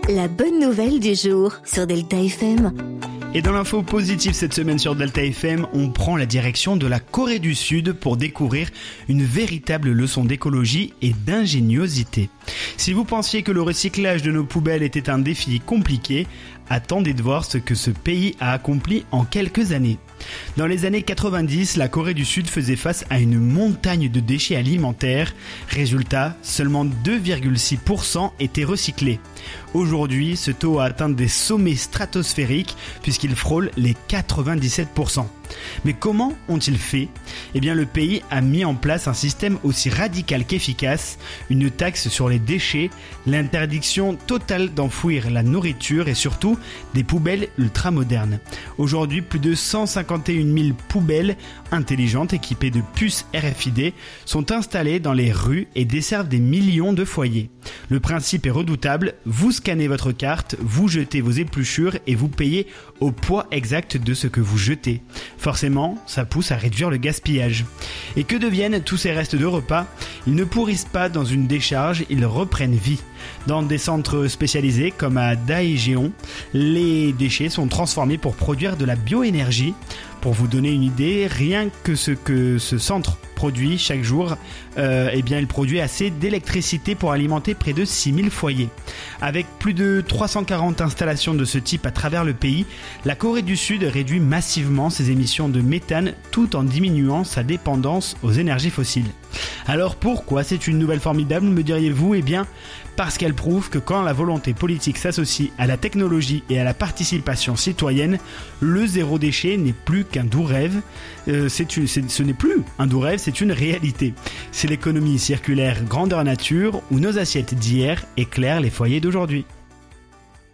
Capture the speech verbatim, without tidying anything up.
La bonne nouvelle du jour sur Delta F M. Et dans l'info positive cette semaine sur Delta F M, on prend la direction de la Corée du Sud pour découvrir une véritable leçon d'écologie et d'ingéniosité. Si vous pensiez que le recyclage de nos poubelles était un défi compliqué, attendez de voir ce que ce pays a accompli en quelques années. Dans les années quatre-vingt-dix, la Corée du Sud faisait face à une montagne de déchets alimentaires. Résultat, seulement deux virgule six pour cent étaient recyclés. Aujourd'hui, ce taux a atteint des sommets stratosphériques puisqu'il frôle les quatre-vingt-dix-sept pour cent. Mais comment ont-ils fait ? Eh bien, le pays a mis en place un système aussi radical qu'efficace, une taxe sur les déchets, l'interdiction totale d'enfouir la nourriture et surtout des poubelles ultramodernes. Aujourd'hui, plus de cent cinquante et une mille poubelles intelligentes équipées de puces R F I D sont installées dans les rues et desservent des millions de foyers. Le principe est redoutable, vous scannez votre carte, vous jetez vos épluchures et vous payez au poids exact de ce que vous jetez. Forcément, ça pousse à réduire le gaspillage. Et que deviennent tous ces restes de repas ? Ils ne pourrissent pas dans une décharge, ils reprennent vie. Dans des centres spécialisés comme à Daejeon, les déchets sont transformés pour produire de la bioénergie. Pour vous donner une idée, rien que ce que ce centre produit chaque jour, euh, eh bien, il produit assez d'électricité pour alimenter près de six mille foyers. Avec plus de trois cent quarante installations de ce type à travers le pays, la Corée du Sud réduit massivement ses émissions de méthane tout en diminuant sa dépendance aux énergies fossiles. Alors pourquoi c'est une nouvelle formidable, me diriez-vous ? Eh bien, parce qu'elle prouve que quand la volonté politique s'associe à la technologie et à la participation citoyenne, le zéro déchet n'est plus qu'un doux rêve. Euh, c'est une, c'est, ce n'est plus un doux rêve, c'est une réalité. C'est l'économie circulaire grandeur nature où nos assiettes d'hier éclairent les foyers d'aujourd'hui.